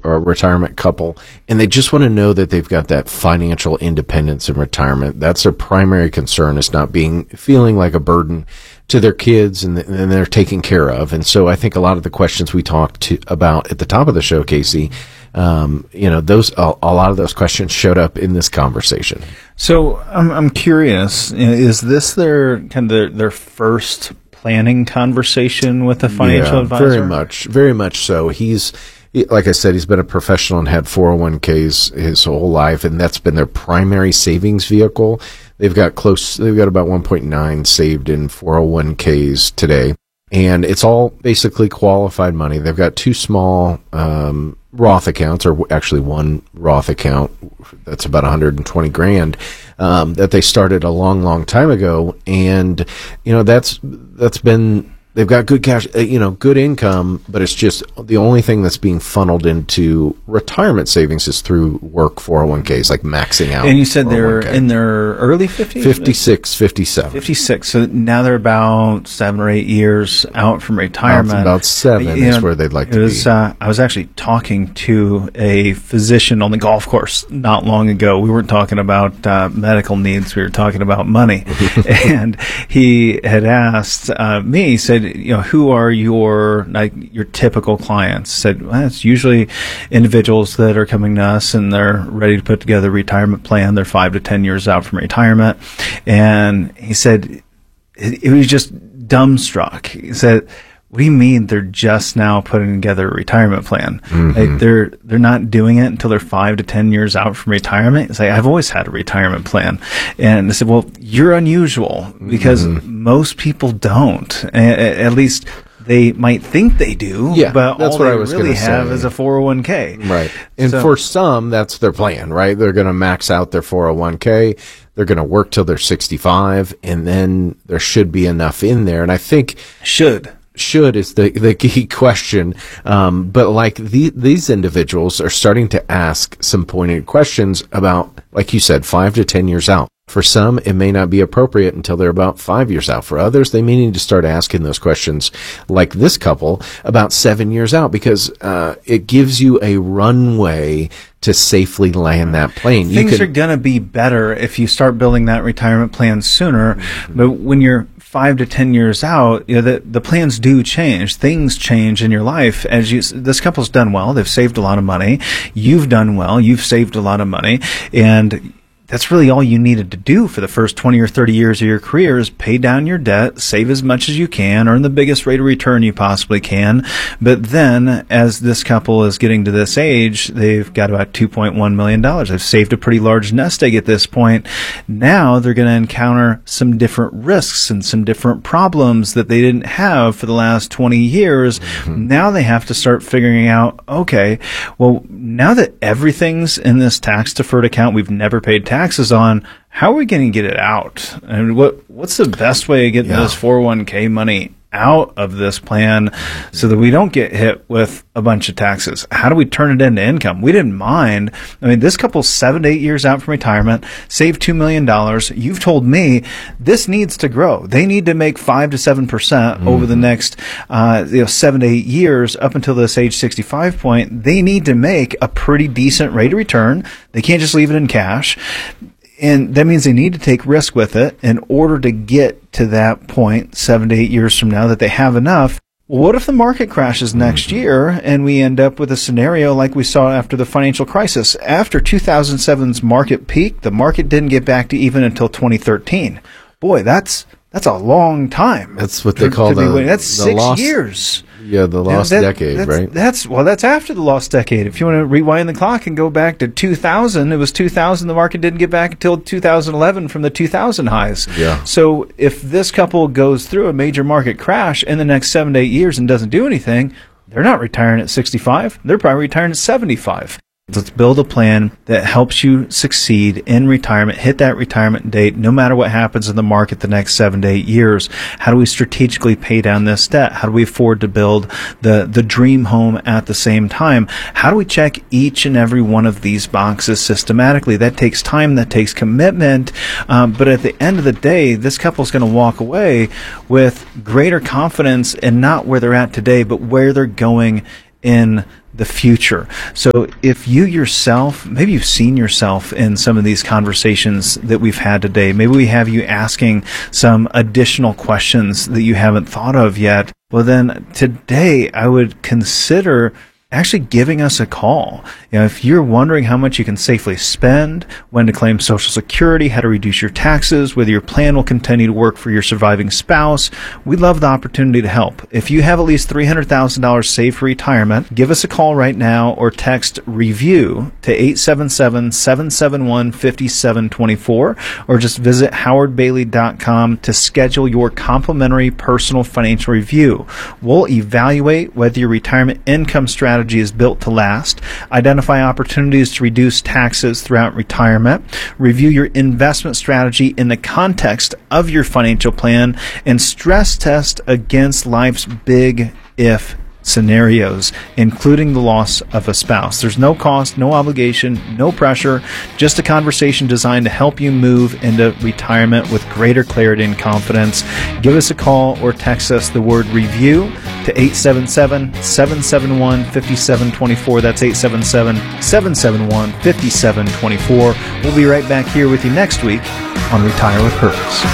a retirement couple, and they just want to know that they've got that financial independence in retirement. That's their primary concern, is not feeling like a burden to their kids, and they're taken care of. And so I think a lot of the questions we talked about at the top of the show, Casey, those a lot of those questions showed up in this conversation. So I'm curious, is this their first planning conversation with a financial advisor? Very much so. Like I said, he's been a professional and had 401ks his whole life, and that's been their primary savings vehicle. They've got about 1.9 saved in 401ks today, and it's all basically qualified money. They've got two small Roth accounts, or actually one Roth account that's about 120 grand that they started a long time ago, and that's been. They've got good cash, good income, but it's just the only thing that's being funneled into retirement savings is through work 401ks, like maxing out. And you said they're in their early 50s? 56, 57. 56. So now they're about 7 or 8 years out from retirement. About 7 is where they'd like to be. I was actually talking to a physician on the golf course not long ago. We weren't talking about medical needs. We were talking about money. And he had asked me, he said, who are your typical clients? Said, well, it's usually individuals that are coming to us and they're ready to put together a retirement plan. They're 5 to 10 years out from retirement. And he said, it was just dumbstruck. He said, what do you mean they're just now putting together a retirement plan? Mm-hmm. Like they're not doing it until they're 5 to 10 years out from retirement? It's like, I've always had a retirement plan. And I said, well, you're unusual because most people don't. At least they might think they do, but that's all what they I was really have say. is a 401k. Right. And for some, that's their plan, right? They're going to max out their 401k. They're going to work till they're 65, and then there should be enough in there. And I think should is the key question. But like these individuals are starting to ask some pointed questions about, like you said, 5 to 10 years out. For some, it may not be appropriate until they're about 5 years out. For others, they may need to start asking those questions, like this couple, about 7 years out, because it gives you a runway to safely land that plane. Things are going to be better if you start building that retirement plan sooner. Mm-hmm. But when you're 5 to 10 years out, the plans do change. Things change in your life. This couple's done well. They've saved a lot of money. You've done well. You've saved a lot of money. And that's really all you needed to do for the first 20 or 30 years of your career is pay down your debt, save as much as you can, earn the biggest rate of return you possibly can. But then, as this couple is getting to this age, they've got about $2.1 million. They've saved a pretty large nest egg at this point. Now they're going to encounter some different risks and some different problems that they didn't have for the last 20 years. Mm-hmm. Now they have to start figuring out, okay, well, now that everything's in this tax-deferred account we've never paid taxes on, how are we going to get it out? And what's the best way of getting this 401k money out of this plan so that we don't get hit with a bunch of taxes? How do we turn it into income? We didn't mind. I mean, this couple's 7 to 8 years out from retirement, saved $2 million. You've told me this needs to grow. They need to make 5 to 7% over the next 7 to 8 years up until this age 65 point. They need to make a pretty decent rate of return. They can't just leave it in cash. And that means they need to take risk with it in order to get to that point 7 to 8 years from now that they have enough. Well, what if the market crashes next year and we end up with a scenario like we saw after the financial crisis? After 2007's market peak, the market didn't get back to even until 2013. Boy, that's a long time. That's what they call that's 6 years. Yeah, the lost decade, right? That's after the lost decade. If you want to rewind the clock and go back to 2000, it was 2000. The market didn't get back until 2011 from the 2000 highs. Yeah. So if this couple goes through a major market crash in the next 7 to 8 years and doesn't do anything, they're not retiring at 65. They're probably retiring at 75. Let's build a plan that helps you succeed in retirement, hit that retirement date, no matter what happens in the market the next 7 to 8 years. How do we strategically pay down this debt? How do we afford to build the dream home at the same time? How do we check each and every one of these boxes systematically? That takes time, that takes commitment, but at the end of the day, this couple's going to walk away with greater confidence in not where they're at today, but where they're going in the future. So if you yourself, maybe you've seen yourself in some of these conversations that we've had today, maybe we have you asking some additional questions that you haven't thought of yet, well then today I would consider actually giving us a call. If you're wondering how much you can safely spend, when to claim Social Security, how to reduce your taxes, whether your plan will continue to work for your surviving spouse, we'd love the opportunity to help. If you have at least $300,000 saved for retirement, give us a call right now or text REVIEW to 877-771-5724 or just visit howardbailey.com to schedule your complimentary personal financial review. We'll evaluate whether your retirement income strategy is built to last, identify opportunities to reduce taxes throughout retirement, review your investment strategy in the context of your financial plan, and stress test against life's big if scenarios, including the loss of a spouse. There's no cost, no obligation, no pressure, just a conversation designed to help you move into retirement with greater clarity and confidence. Give us a call or text us the word REVIEW to 877-771-5724. That's 877-771-5724. We'll be right back here with you next week on Retire with Purpose.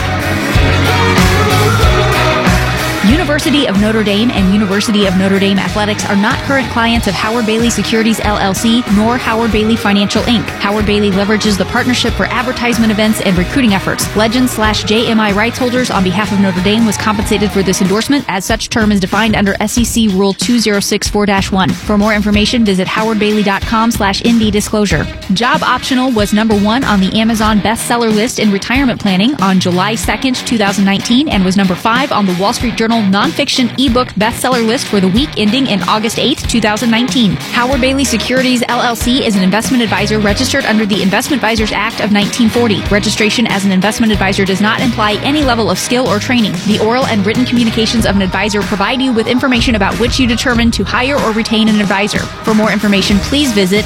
University of Notre Dame and University of Notre Dame Athletics are not current clients of Howard Bailey Securities LLC nor Howard Bailey Financial Inc. Howard Bailey leverages the partnership for advertisement events and recruiting efforts. Legends/JMI rights holders on behalf of Notre Dame was compensated for this endorsement as such term is defined under SEC Rule 2064-1. For more information, visit howardbailey.com/ND disclosure. Job Optional was #1 on the Amazon bestseller list in retirement planning on July 2nd, 2019 and was #5 on the Wall Street Journal nonfiction ebook bestseller list for the week ending in August 8, 2019. Howard Bailey Securities LLC is an investment advisor registered under the Investment Advisors Act of 1940. Registration as an investment advisor does not imply any level of skill or training. The oral and written communications of an advisor provide you with information about which you determine to hire or retain an advisor. For more information, please visit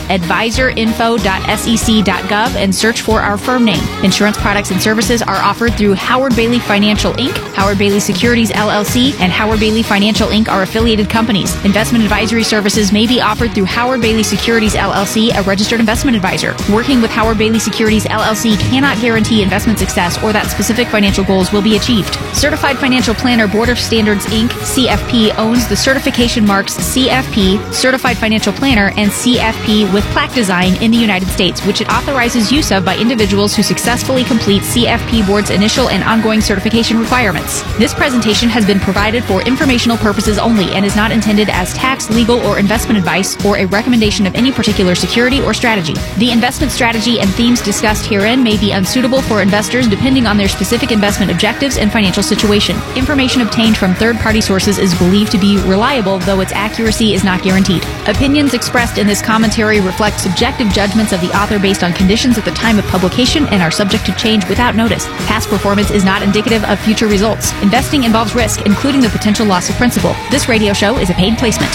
advisorinfo.sec.gov and search for our firm name. Insurance products and services are offered through Howard Bailey Financial Inc., Howard Bailey Securities LLC, and Howard Bailey Financial Inc. are affiliated companies. Investment advisory services may be offered through Howard Bailey Securities LLC, a registered investment advisor. Working with Howard Bailey Securities LLC cannot guarantee investment success or that specific financial goals will be achieved. Certified Financial Planner Board of Standards Inc., CFP, owns the certification marks CFP, Certified Financial Planner, and CFP with plaque design in the United States, which it authorizes use of by individuals who successfully complete CFP Board's initial and ongoing certification requirements. This presentation has been provided for informational purposes only and is not intended as tax, legal, or investment advice or a recommendation of any particular security or strategy. The investment strategy and themes discussed herein may be unsuitable for investors depending on their specific investment objectives and financial situation. Information obtained from third-party sources is believed to be reliable, though its accuracy is not guaranteed. Opinions expressed in this commentary reflect subjective judgments of the author based on conditions at the time of publication and are subject to change without notice. Past performance is not indicative of future results. Investing involves risk, including the potential loss of principal. This radio show is a paid placement.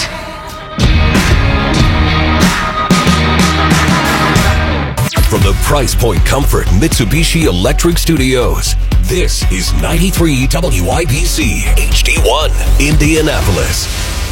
From the Price Point Comfort Mitsubishi Electric Studios, this is 93 WIBC HD1, Indianapolis.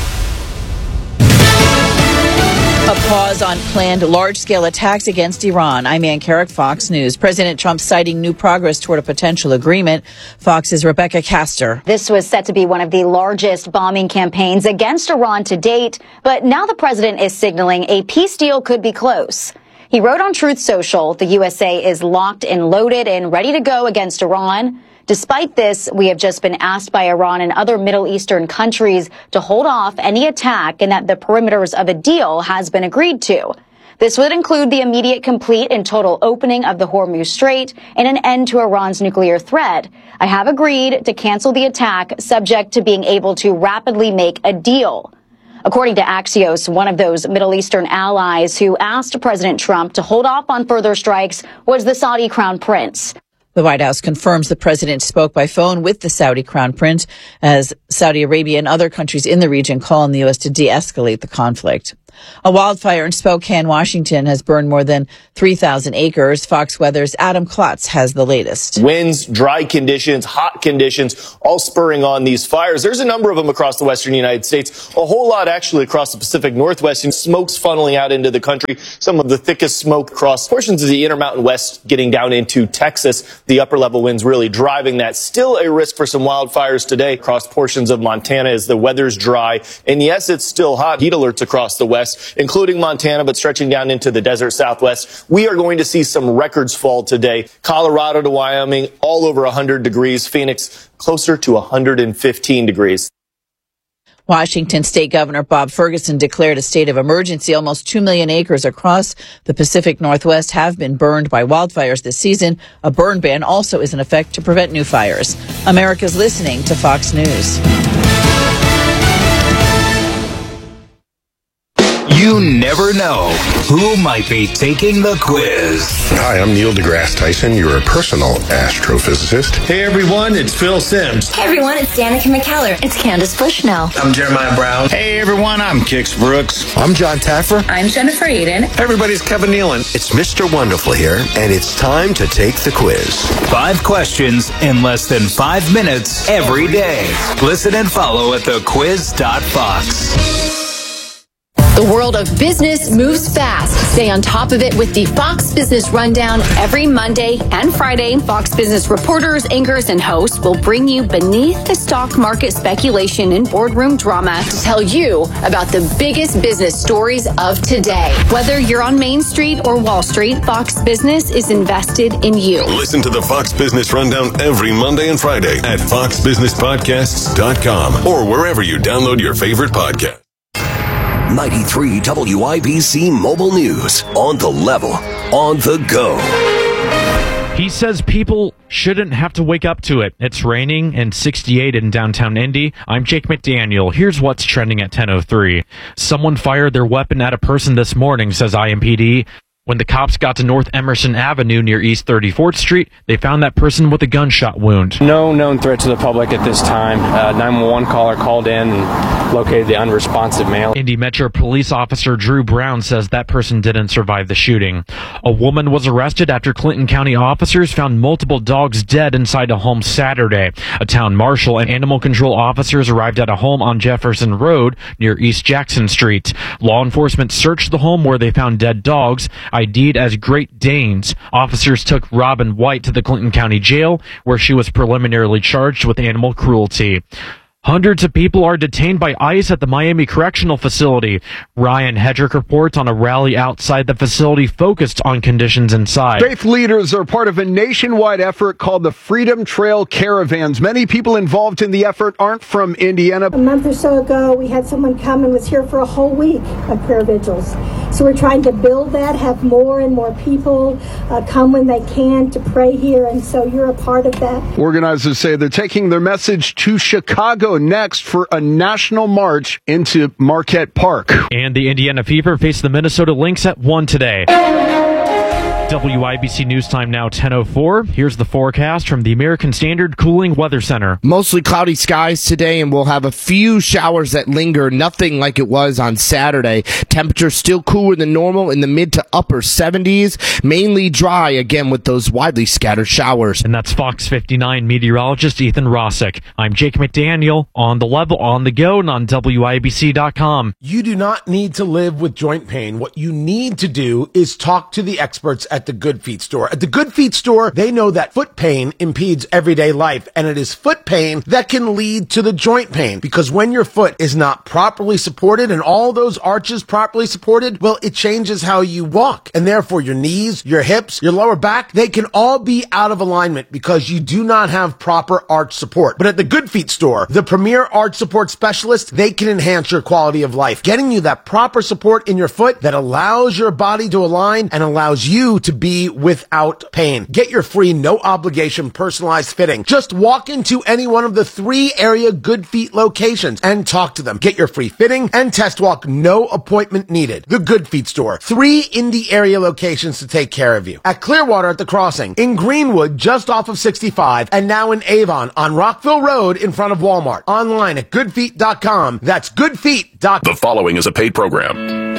A pause on planned large-scale attacks against Iran. I'm Ann Carrick, Fox News. President Trump citing new progress toward a potential agreement. Fox's Rebecca Castor. This was set to be one of the largest bombing campaigns against Iran to date, but now the president is signaling a peace deal could be close. He wrote on Truth Social, the USA is locked and loaded and ready to go against Iran. Despite this, we have just been asked by Iran and other Middle Eastern countries to hold off any attack and that the perimeters of a deal has been agreed to. This would include the immediate, complete, and total opening of the Hormuz Strait and an end to Iran's nuclear threat. I have agreed to cancel the attack subject to being able to rapidly make a deal. According to Axios, one of those Middle Eastern allies who asked President Trump to hold off on further strikes was the Saudi Crown Prince. The White House confirms the president spoke by phone with the Saudi Crown Prince as Saudi Arabia and other countries in the region call on the U.S. to de-escalate the conflict. A wildfire in Spokane, Washington has burned more than 3,000 acres. Fox Weather's Adam Klotz has the latest. Winds, dry conditions, hot conditions, all spurring on these fires. There's a number of them across the western United States, a whole lot actually across the Pacific Northwest, and smoke's funneling out into the country. Some of the thickest smoke across portions of the Intermountain West getting down into Texas. The upper level winds really driving that. Still a risk for some wildfires today across portions of Montana as the weather's dry. And yes, it's still hot. Heat alerts across the west, including Montana, but stretching down into the desert Southwest. We are going to see some records fall today. Colorado to Wyoming, all over 100 degrees. Phoenix, closer to 115 degrees. Washington State Governor Bob Ferguson declared a state of emergency. Almost 2 million acres across the Pacific Northwest have been burned by wildfires this season. A burn ban also is in effect to prevent new fires. America's listening to Fox News. You never know who might be taking the quiz. Hi, I'm Neil deGrasse Tyson, your personal astrophysicist. Hey everyone, it's Phil Simms. Hey everyone, it's Danica McKellar. It's Candace Bushnell. I'm Jeremiah Brown. Hey everyone, I'm Kix Brooks. I'm John Taffer. I'm Jennifer Aiden. Hey everybody's Kevin Nealon. It's Mr. Wonderful here, and it's time to take the quiz. 5 questions in less than 5 minutes every day. Listen and follow at thequiz.fox. The world of business moves fast. Stay on top of it with the Fox Business Rundown every Monday and Friday. Fox Business reporters, anchors, and hosts will bring you beneath the stock market speculation and boardroom drama to tell you about the biggest business stories of today. Whether you're on Main Street or Wall Street, Fox Business is invested in you. Listen to the Fox Business Rundown every Monday and Friday at foxbusinesspodcasts.com or wherever you download your favorite podcast. 93 WIBC Mobile News. On the level, on the go. He says people shouldn't have to wake up to it. It's raining and 68 in downtown Indy. I'm Jake McDaniel. Here's what's trending at 10:03. Someone fired their weapon at a person this morning, says IMPD. When the cops got to North Emerson Avenue near East 34th Street, they found that person with a gunshot wound. No known threat to the public at this time. 911 caller called in and located the unresponsive male. Indy Metro Police Officer Drew Brown says that person didn't survive the shooting. A woman was arrested after Clinton County officers found multiple dogs dead inside a home Saturday. A town marshal and animal control officers arrived at a home on Jefferson Road near East Jackson Street. Law enforcement searched the home where they found dead dogs, ID'd as Great Danes. Officers took Robin White to the Clinton County Jail, where she was preliminarily charged with animal cruelty. Hundreds of people are detained by ICE at the Miami Correctional Facility. Ryan Hedrick reports on a rally outside the facility focused on conditions inside. Faith leaders are part of a nationwide effort called the Freedom Trail Caravans. Many people involved in the effort aren't from Indiana. A month or so ago, we had someone come and was here for a whole week of prayer vigils. So we're trying to build that, have more and more people come when they can to pray here, and so you're a part of that. Organizers say they're taking their message to Chicago next for a national march into Marquette Park. And the Indiana Fever face the Minnesota Lynx at 1 today. WIBC News Time now 10:04. Here's the forecast from the American Standard Cooling Weather Center. Mostly cloudy skies today, and we'll have a few showers that linger, nothing like it was on Saturday. Temperatures still cooler than normal in the mid to upper 70s, mainly dry again with those widely scattered showers. And that's Fox 59 meteorologist Ethan Rossick. I'm Jake McDaniel, on the level, on the go, and on WIBC.com. You do not need to live with joint pain. What you need to do is talk to the experts at the Good Feet store. At the Good Feet store, they know that foot pain impedes everyday life, and it is foot pain that can lead to the joint pain, because when your foot is not properly supported and all those arches properly supported, well, it changes how you walk, and therefore your knees, your hips, your lower back, they can all be out of alignment because you do not have proper arch support. But at the Good Feet store, the premier arch support specialists, they can enhance your quality of life, getting you that proper support in your foot that allows your body to align and allows you to be without pain. Get your free, no obligation, personalized fitting. Just walk into any one of the 3 area Good Feet locations and talk to them. Get your free fitting and test walk, no appointment needed. The Good Feet store. 3 Indy area locations to take care of you. At Clearwater at the Crossing, in Greenwood just off of 65, and now in Avon on Rockville Road in front of Walmart. Online at goodfeet.com. That's goodfeet.com. The following is a paid program.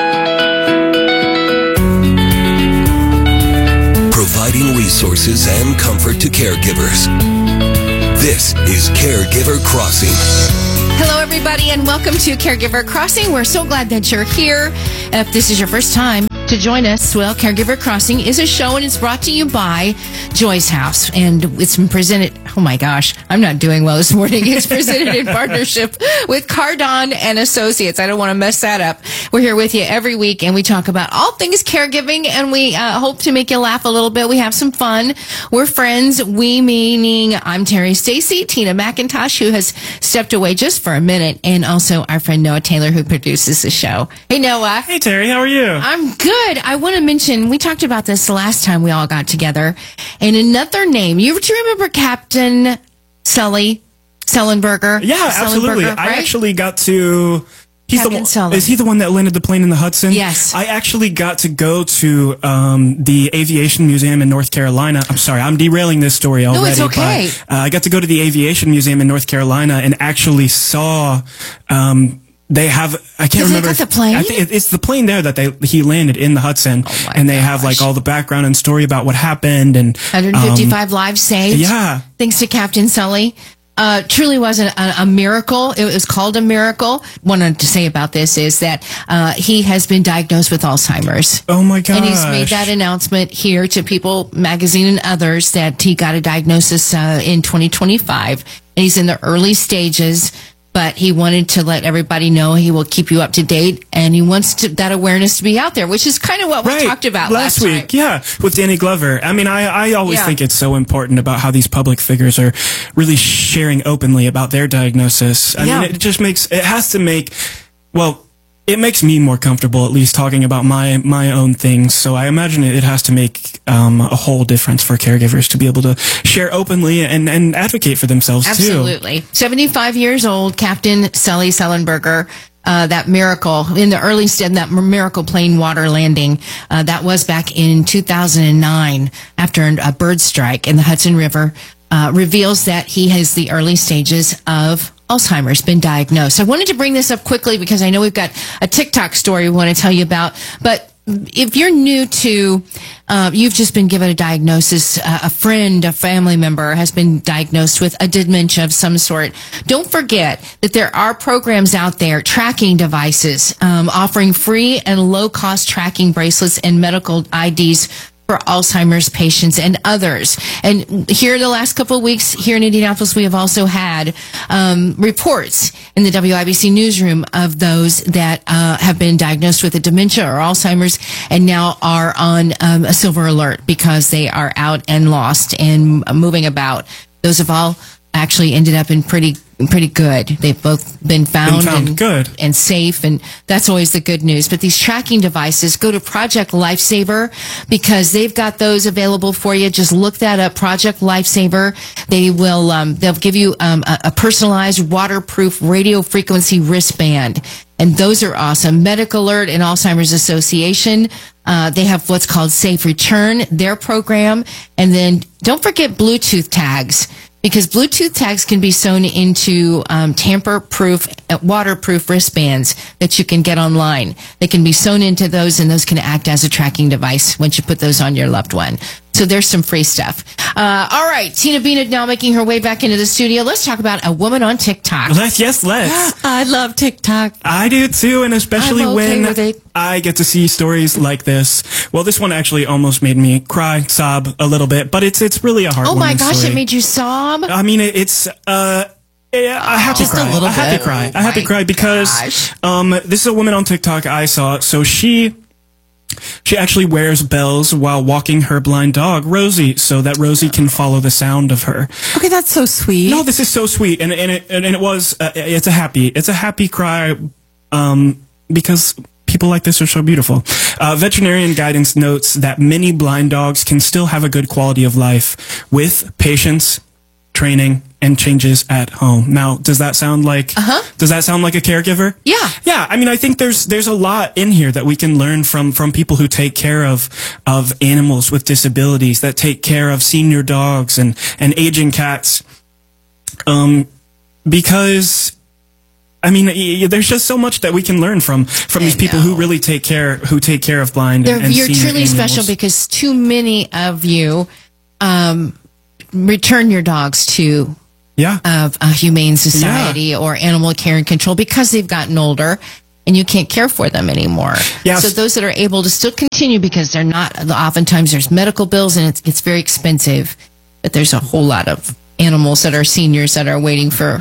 Providing resources and comfort to caregivers. This is Caregiver Crossing. Hello, everybody, and welcome to Caregiver Crossing. We're so glad that you're here. If this is your first time to join us, well, Caregiver Crossing is a show, and it's brought to you by Joy's House. And it's been presented, oh my gosh, I'm not doing well this morning. It's presented in partnership with Cardon and Associates. I don't want to mess that up. We're here with you every week, and we talk about all things caregiving, and we hope to make you laugh a little bit. We have some fun. We're friends. We meaning I'm Terry Stacy, Tina McIntosh, who has stepped away just for a minute, and also our friend Noah Taylor, who produces the show. Hey, Noah. Hey, Terry. How are you? I'm good. I want to mention, we talked about this the last time we all got together, and another name. Do you remember Captain Sullenberger? Yeah, absolutely. Right? I actually got to... Is he the one that landed the plane in the Hudson? Yes. I actually got to go to the Aviation Museum in North Carolina. I'm sorry, I'm derailing this story already. No, it's okay. But, I got to go to the Aviation Museum in North Carolina and actually saw... they have, I can't remember. Is that the plane? I think it's the plane there that he landed in the Hudson. Oh and they have like all the background and story about what happened and 155 lives saved. Yeah. Thanks to Captain Sully. Truly was a miracle. It was called a miracle. Wanted to say about this is that he has been diagnosed with Alzheimer's. Oh my gosh. And he's made that announcement here to People Magazine and others that he got a diagnosis in 2025. And he's in the early stages. But he wanted to let everybody know he will keep you up to date, and he wants that awareness to be out there, which is kind of what we talked about last week. time. Yeah, with Danny Glover. I mean, I always think it's so important about how these public figures are really sharing openly about their diagnosis. I mean, it makes me more comfortable, at least talking about my own things. So I imagine it has to make a whole difference for caregivers to be able to share openly and advocate for themselves too. Absolutely. 75 years old, Captain Sully Sullenberger. That miracle in the early stage, that miracle plane water landing, that was back in 2009 after a bird strike in the Hudson River, reveals that he has the early stages of Alzheimer's, been diagnosed. I wanted to bring this up quickly because I know we've got a TikTok story we want to tell you about, but if you're new to, you've just been given a diagnosis, a friend, a family member has been diagnosed with a dementia of some sort, don't forget that there are programs out there, tracking devices, offering free and low-cost tracking bracelets and medical IDs for Alzheimer's patients and others. And here the last couple of weeks here in Indianapolis, we have also had reports in the WIBC newsroom of those that have been diagnosed with a dementia or Alzheimer's and now are on a silver alert because they are out and lost and moving about. Those have all actually ended up in pretty good. They've both been found good and safe, and that's always the good news. But these tracking devices, go to Project Lifesaver because they've got those available for you. Just look that up, Project Lifesaver. They will they'll give you a personalized waterproof radio frequency wristband, and those are awesome. Medical Alert and Alzheimer's Association. They have what's called Safe Return, their program, and then don't forget Bluetooth tags. Because Bluetooth tags can be sewn into tamper-proof, waterproof wristbands that you can get online. They can be sewn into those, and those can act as a tracking device once you put those on your loved one. So there's some free stuff. All right, Tina Bean now making her way back into the studio. Let's talk about a woman on TikTok. Let's. I love TikTok. I do too, and especially when I get to see stories like this. Well, this one actually almost made me cry, sob a little bit, but it's really a heartwarming story. Oh my gosh, it made you sob? I mean, it's I have to cry. A little I have to cry because this is a woman on TikTok I saw. So she actually wears bells while walking her blind dog, Rosie, so that Rosie can follow the sound of her. Okay, that's so sweet. No, this is so sweet, and it was it's a happy cry because people like this are so beautiful. Veterinarian guidance notes that many blind dogs can still have a good quality of life with patience, training, and changes at home. Now, does that sound like a caregiver? Yeah. Yeah. I mean, I think there's a lot in here that we can learn from people who take care of animals with disabilities, that take care of senior dogs and aging cats. Because I mean, there's just so much that we can learn from these people who really take care of blind and You're senior truly animals. special because too many of you return your dogs to a humane society or animal care and control because they've gotten older and you can't care for them anymore. Yes. So those that are able to still continue because they're not, oftentimes there's medical bills and it gets very expensive, but there's a whole lot of animals that are seniors that are waiting for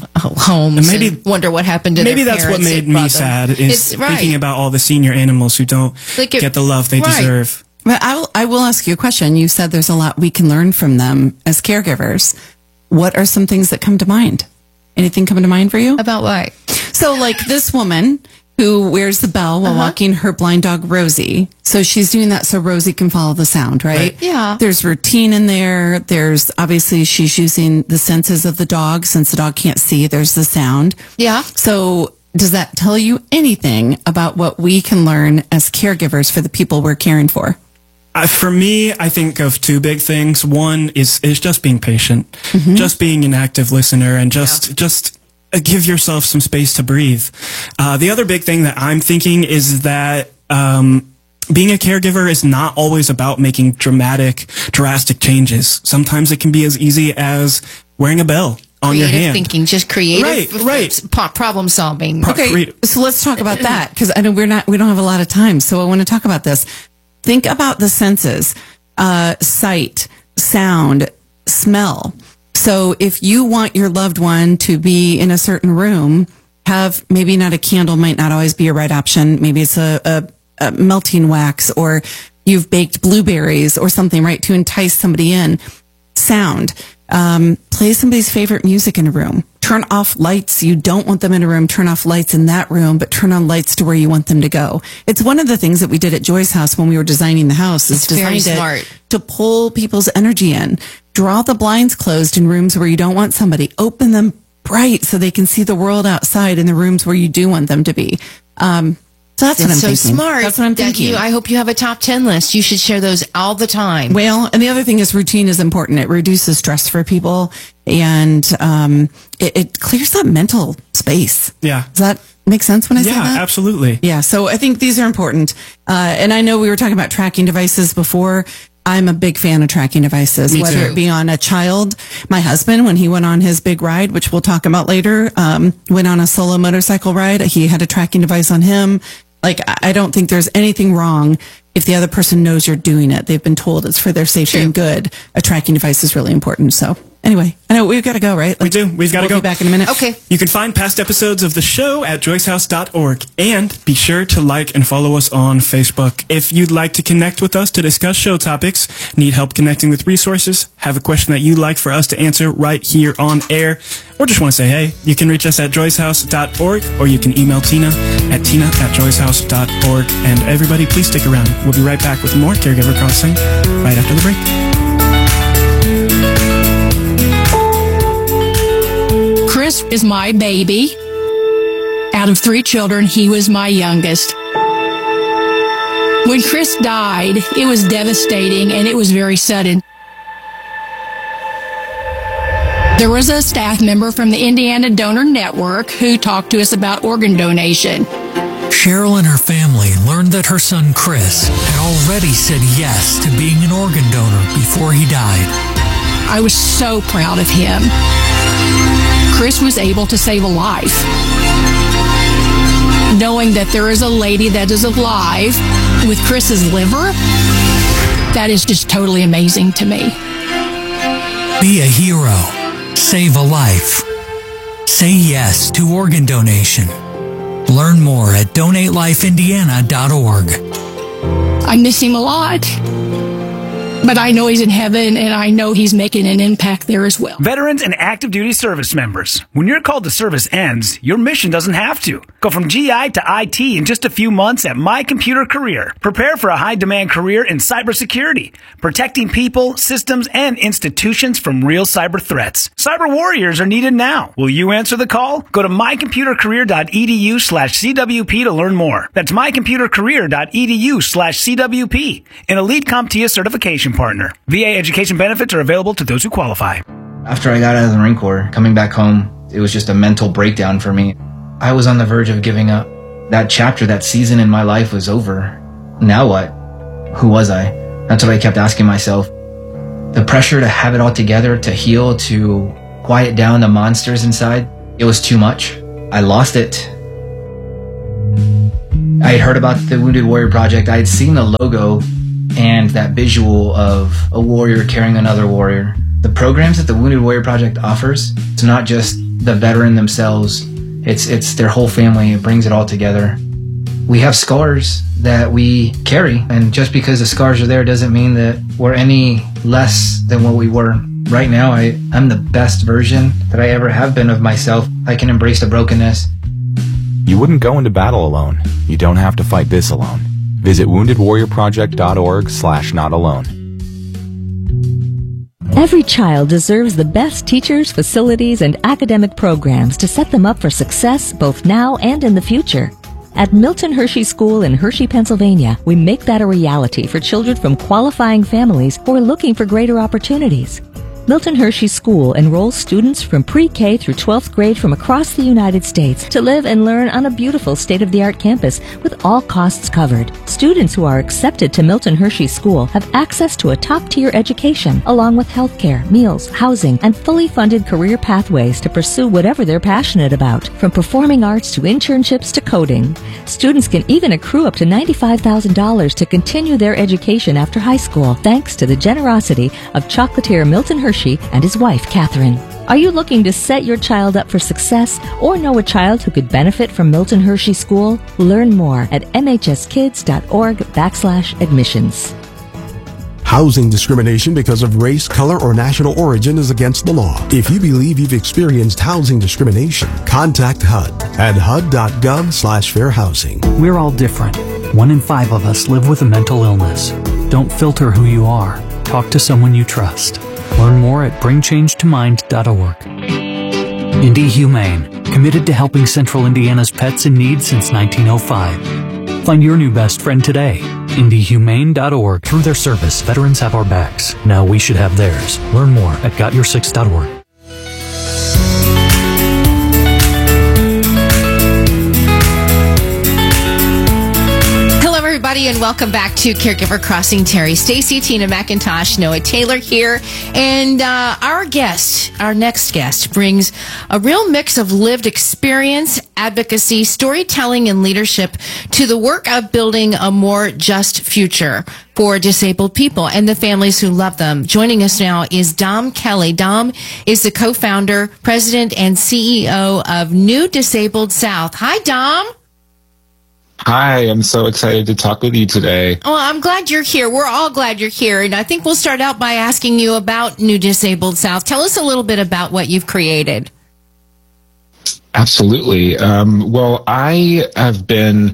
homes and wonder what happened to maybe their that's what parents made that brought me them. sad is thinking about all the senior animals who don't get the love they deserve. But I will ask you a question. You said there's a lot we can learn from them as caregivers. What are some things that come to mind? Anything come to mind for you? About what? So like this woman who wears the bell while walking her blind dog, Rosie. So she's doing that so Rosie can follow the sound, right? Yeah. There's routine in there. There's obviously she's using the senses of the dog. Since the dog can't see, there's the sound. Yeah. So does that tell you anything about what we can learn as caregivers for the people we're caring for? For me, I think of two big things. One is just being patient, just being an active listener, and just give yourself some space to breathe. The other big thing that I'm thinking is that being a caregiver is not always about making drastic changes. Sometimes it can be as easy as wearing a bell on your hand. Thinking, just creative, right. Problem solving. Okay, so let's talk about that because I know we don't have a lot of time, so I want to talk about this. Think about the senses, sight, sound, smell. So if you want your loved one to be in a certain room, have maybe not a candle might not always be a right option. Maybe it's a melting wax or you've baked blueberries or something, right, to entice somebody in. Sound. Play somebody's favorite music in a room. Turn off lights. You don't want them in a room. Turn off lights in that room, but turn on lights to where you want them to go. It's one of the things that we did at Joy's house when we were designing the house. It's very smart. To pull people's energy in. Draw the blinds closed in rooms where you don't want somebody. Open them bright so they can see the world outside in the rooms where you do want them to be. So that's what I'm thinking. So smart. That's what I'm thinking. I hope you have a top 10 list. You should share those all the time. Well, and the other thing is routine is important. It reduces stress for people and it clears up mental space. Yeah. Does that make sense when I say that? Yeah, absolutely. Yeah. So I think these are important. And I know we were talking about tracking devices before. I'm a big fan of tracking devices, Me whether too. it be on a child. My husband, when he went on his big ride, which we'll talk about later, went on a solo motorcycle ride. He had a tracking device on him. Like, I don't think there's anything wrong if the other person knows you're doing it. They've been told it's for their safety and good. A tracking device is really important. So anyway, I know we've got to go, right? We do. We've got to go. We'll be back in a minute. Okay. You can find past episodes of the show at joycehouse.org and be sure to like and follow us on Facebook. If you'd like to connect with us to discuss show topics, need help connecting with resources, have a question that you'd like for us to answer right here on air, or just want to say hey, you can reach us at joycehouse.org or you can email Tina at tina@joycehouse.org. And everybody, please stick around. We'll be right back with more Caregiver Crossing right after the break. Chris is my baby. Out of 3 children, he was my youngest. When Chris died, it was devastating and it was very sudden. There was a staff member from the Indiana Donor Network who talked to us about organ donation. Cheryl and her family learned that her son Chris had already said yes to being an organ donor before he died. I was so proud of him. Chris was able to save a life. Knowing that there is a lady that is alive with Chris's liver, that is just totally amazing to me. Be a hero. Save a life. Say yes to organ donation. Learn more at donatelifeindiana.org. I miss him a lot, but I know he's in heaven and I know he's making an impact there as well. Veterans and active duty service members, when your call to service ends, your mission doesn't have to. Go from GI to IT in just a few months at My Computer Career. Prepare for a high-demand career in cybersecurity, protecting people, systems, and institutions from real cyber threats. Cyber warriors are needed now. Will you answer the call? Go to mycomputercareer.edu/CWP to learn more. That's mycomputercareer.edu/CWP, an elite CompTIA certification partner. VA education benefits are available to those who qualify. After I got out of the Marine Corps, coming back home, it was just a mental breakdown for me. I was on the verge of giving up. That chapter, that season in my life was over. Now what? Who was I? That's what I kept asking myself. The pressure to have it all together, to heal, to quiet down the monsters inside, it was too much. I lost it. I had heard about the Wounded Warrior Project. I had seen the logo and that visual of a warrior carrying another warrior. The programs that the Wounded Warrior Project offers, it's not just the veteran themselves, it's their whole family. It brings it all together. We have scars that we carry, and just because the scars are there doesn't mean that we're any less than what we were. Right now, I'm the best version that I ever have been of myself. I can embrace the brokenness. You wouldn't go into battle alone. You don't have to fight this alone. Visit woundedwarriorproject.org/notalone. Every child deserves the best teachers, facilities, and academic programs to set them up for success both now and in the future. At Milton Hershey School in Hershey, Pennsylvania, we make that a reality for children from qualifying families who are looking for greater opportunities. Milton Hershey School enrolls students from pre-K through 12th grade from across the United States to live and learn on a beautiful state-of-the-art campus with all costs covered. Students who are accepted to Milton Hershey School have access to a top-tier education, along with healthcare, meals, housing, and fully funded career pathways to pursue whatever they're passionate about, from performing arts to internships to coding. Students can even accrue up to $95,000 to continue their education after high school, thanks to the generosity of chocolatier Milton Hershey and his wife, Catherine. Are you looking to set your child up for success or know a child who could benefit from Milton Hershey School? Learn more at mhskids.org/admissions. Housing discrimination because of race, color, or national origin is against the law. If you believe you've experienced housing discrimination, contact HUD at hud.gov/fair housing. We're all different. 1 in 5 of us live with a mental illness. Don't filter who you are. Talk to someone you trust. Learn more at bringchangetomind.org. Indy Humane, committed to helping Central Indiana's pets in need since 1905. Find your new best friend today. IndyHumane.org. Through their service, veterans have our backs. Now we should have theirs. Learn more at GotYour6.org. Everybody, and welcome back to Caregiver Crossing. Terry Stacy, Tina McIntosh, Noah Taylor here, and our next guest brings a real mix of lived experience, advocacy, storytelling, and leadership to the work of building a more just future for disabled people and the families who love them. Joining us now is Dom Kelly. Dom is the co-founder, president, and CEO of New Disabled South. Hi, Dom. Hi, I'm so excited to talk with you today. Well, I'm glad you're here. We're all glad you're here. And I think we'll start out by asking you about New Disabled South. Tell us a little bit about what you've created. Absolutely. Well, I have been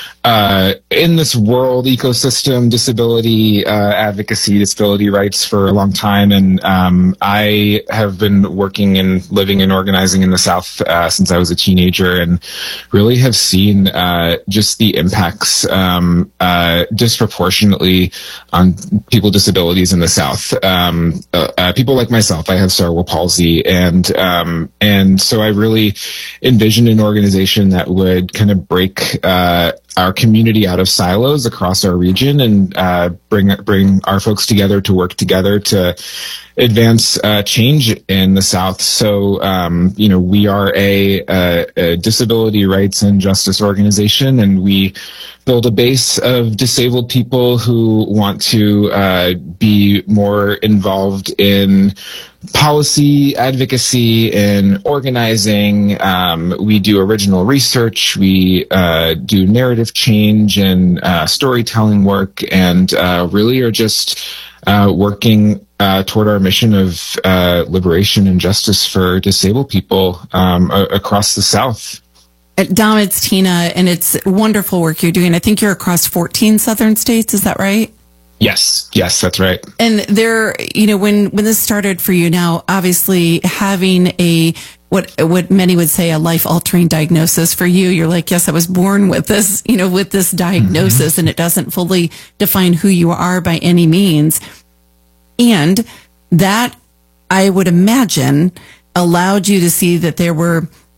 in this world, ecosystem, disability advocacy, disability rights for a long time. And I have been working and living and organizing in the South since I was a teenager, and really have seen just the impacts disproportionately on people with disabilities in the South. People like myself, I have cerebral palsy, and so I really envisioned an organization that would kind of break our community out of silos across our region and bring our folks together to work together to advance change in the South. So, we are a disability rights and justice organization, and we build a base of disabled people who want to be more involved in policy advocacy and organizing. We do original research. We do narrative change and storytelling work, and really are just working toward our mission of liberation and justice for disabled people across the South. Dom, it's Tina, and it's wonderful work you're doing. I think you're across 14 southern states. Is that right? Yes, that's right. And there, when this started for you, now obviously having what many would say a life-altering diagnosis for you, you're like, yes, I was born with this, with this diagnosis, and it doesn't fully define who you are by any means. And that, I would imagine, allowed you to see that there were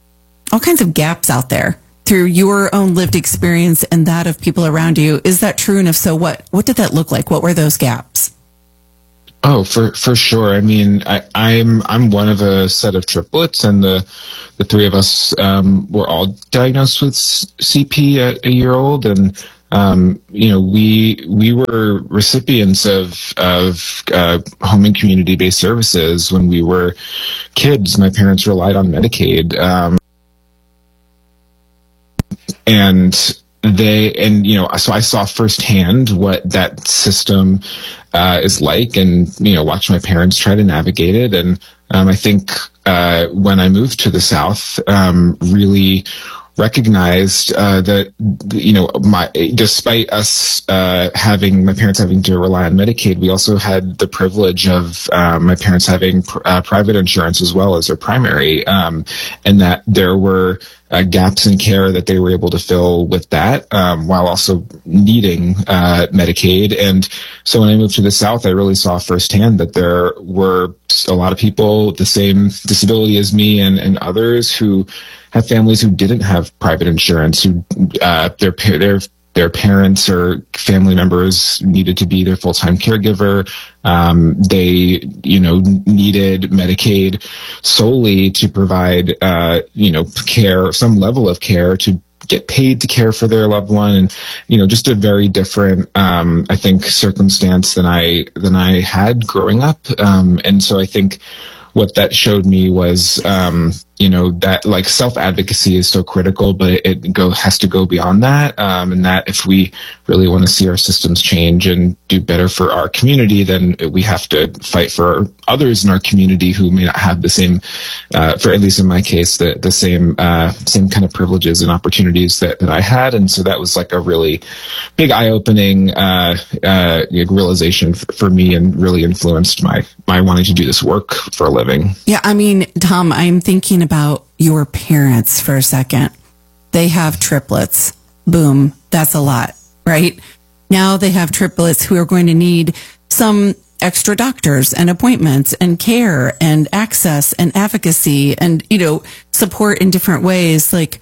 all kinds of gaps out there through your own lived experience and that of people around you. Is that true? And if so, what did that look like? What were those gaps? Oh, for sure. I mean, I'm one of a set of triplets, and the three of us were all diagnosed with CP at a year old, and we were recipients of home and community based services when we were kids. My parents relied on Medicaid, so I saw firsthand what that system is like, and watched my parents try to navigate it. And I think when I moved to the South, really recognized that despite us my parents having to rely on Medicaid, we also had the privilege of my parents having private insurance as well as their primary, and that there were gaps in care that they were able to fill with that, while also needing Medicaid. And so when I moved to the South, I really saw firsthand that there were a lot of people with the same disability as me and others who have families who didn't have private insurance, who their parents or family members needed to be their full-time caregiver. They, needed Medicaid solely to provide, care, some level of care, to get paid to care for their loved one. And, just a very different, I think, circumstance than I had growing up. And so I think what that showed me was, that like self-advocacy is so critical, but it has to go beyond that. And that if we really want to see our systems change and do better for our community, then we have to fight for others in our community who may not have the same, for at least in my case, the same kind of privileges and opportunities that I had. And so that was like a really big eye-opening realization for me, and really influenced my wanting to do this work for a living. Yeah, I mean, Tom, I'm thinking about your parents for a second. They have triplets. Boom. That's a lot, right? Now they have triplets who are going to need some extra doctors and appointments and care and access and advocacy and, support in different ways. Like,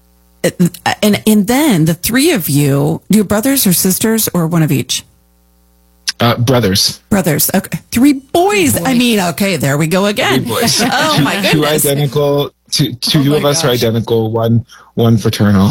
and then the three of you, do you brothers or sisters or one of each? Brothers. Okay. Three boys. I mean, okay, there we go again. Oh my goodness. Two identical. Two of us are identical. One fraternal.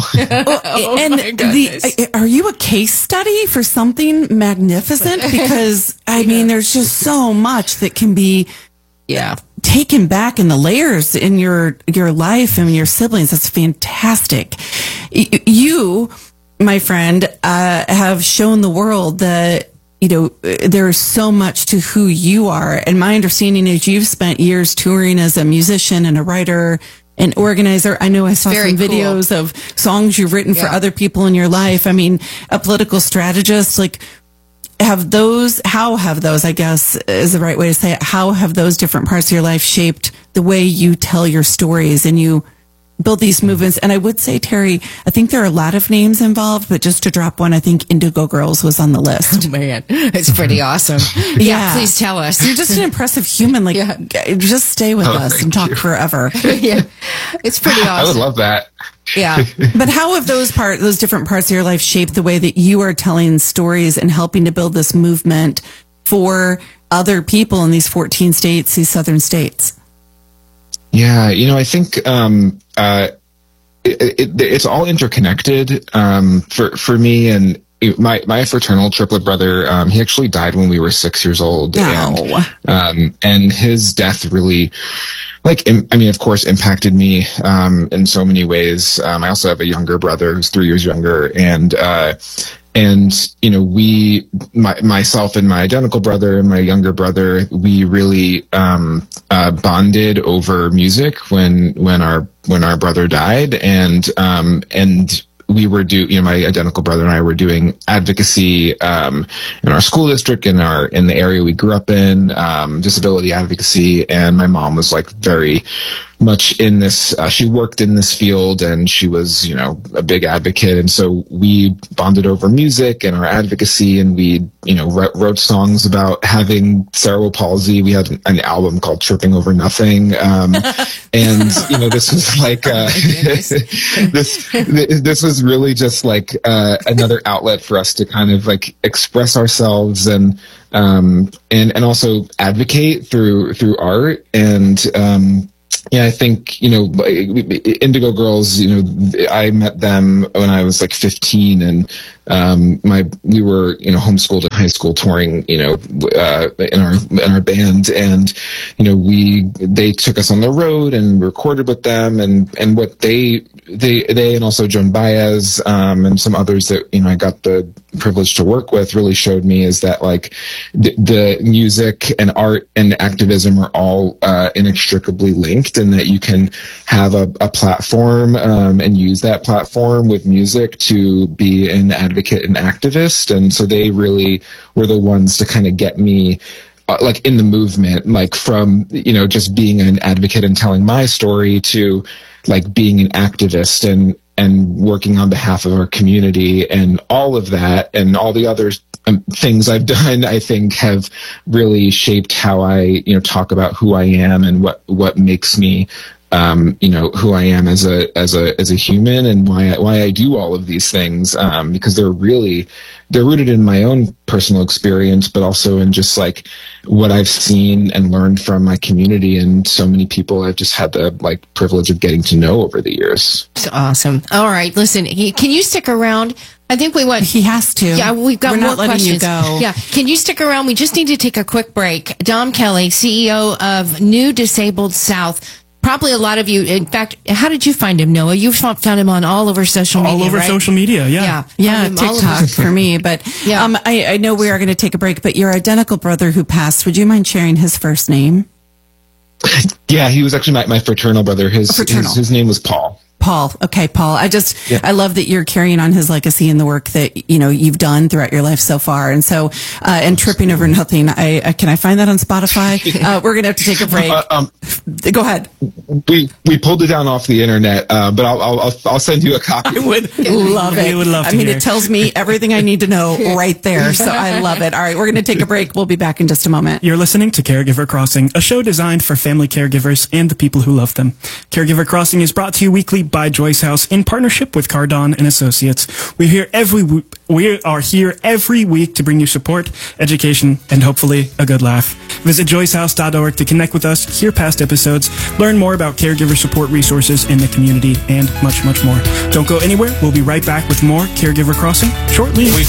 Are you a case study for something magnificent? Because I mean, there's just so much that can be, taken back in the layers in your life and your siblings. That's fantastic. You, my friend, have shown the world that, there's so much to who you are. And my understanding is you've spent years touring as a musician and a writer and organizer. I know I saw some videos of songs you've written for other people in your life. I mean, a political strategist, like, how have those, I guess is the right way to say it, how have those different parts of your life shaped the way you tell your stories and you build these movements? And I would say, Terry, I think there are a lot of names involved, but just to drop one, I think Indigo Girls was on the list. Oh, man, it's pretty awesome. Yeah, please tell us. You're just an impressive human. Like, just stay with us and talk forever. Yeah, it's pretty awesome. I would love that. Yeah. But how have those different parts of your life shaped the way that you are telling stories and helping to build this movement for other people in these 14 states, these southern states? Yeah, I think it's all interconnected for me. And my fraternal triplet brother, he actually died when we were 6 years old. And his death really, of course, impacted me in so many ways. I also have a younger brother who's 3 years younger, and myself and my identical brother and my younger brother, we really bonded over music when our brother died, and we were my identical brother and I were doing advocacy in our school district, in the area we grew up in, disability advocacy, and my mom was like very much in this, she worked in this field and she was, you know, a big advocate. And so we bonded over music and our advocacy, and we, you know, wrote songs about having cerebral palsy. We had an album called Tripping Over Nothing. And, you know, this was like, this was really just like, another outlet for us to kind of like express ourselves and also advocate through art. And, yeah, I think, you know, Indigo Girls, you know, I met them when I was like 15, and we were, you know, homeschooled in high school, touring, you know, in our band, and, you know, they took us on the road and recorded with them, and what they and also Joan Baez and some others that, you know, I got the privilege to work with really showed me is that like the music and art and activism are all inextricably linked, and that you can have a platform and use that platform with music to be an advocate and activist. And so they really were the ones to kind of get me like in the movement, like from, you know, just being an advocate and telling my story to like being an activist and working on behalf of our community, and all of that and all the other things I've done, I think have really shaped how I, you know, talk about who I am and what makes me, you know, who I am as a human, and why I do all of these things, because they're rooted in my own personal experience, but also in just like what I've seen and learned from my community and so many people I've just had the like privilege of getting to know over the years. It's awesome. All right, listen, can you stick around? I think we want. He has to. Yeah, we've got We're more not letting questions. you go. Yeah, can you stick around? We just need to take a quick break. Dom Kelly, CEO of New Disabled South. Probably a lot of you. In fact, how did you find him, Noah? You found him on all over social media. All over right? social media, yeah. Yeah, TikTok for me. But I know we are going to take a break, but your identical brother who passed, would you mind sharing his first name? Yeah, he was actually my fraternal brother. His name was Paul. Paul. Okay, Paul. I love that you're carrying on his legacy and the work that, you know, you've done throughout your life so far. And so, and Tripping Over Nothing, can I find that on Spotify? We're going to have to take a break. Go ahead. We pulled it down off the internet, but I'll send you a copy. I would love it. We would love to hear. It tells me everything I need to know right there. So I love it. All right, we're going to take a break. We'll be back in just a moment. You're listening to Caregiver Crossing, a show designed for family caregivers and the people who love them. Caregiver Crossing is brought to you weekly by Joyce House in partnership with Cardon and Associates. We are here every week to bring you support, education, and hopefully a good laugh. Visit joycehouse.org to connect with us, hear past episodes, learn more about caregiver support resources in the community, and much, much more. Don't go anywhere. We'll be right back with more Caregiver Crossing shortly.